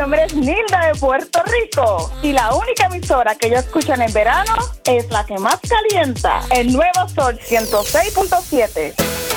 nombre es Nilda de Puerto Rico. Y la única emisora que ellos escuchan en verano es la que más calienta, el Nuevo Sol 106.7.